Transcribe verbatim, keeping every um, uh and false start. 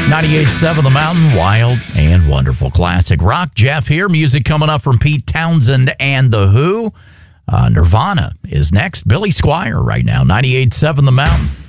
ninety-eight point seven The Mountain, wild and wonderful classic rock. Jeff here. Music coming up from Pete Townsend and The Who. Uh, Nirvana is next. Billy Squier right now. ninety-eight point seven The Mountain.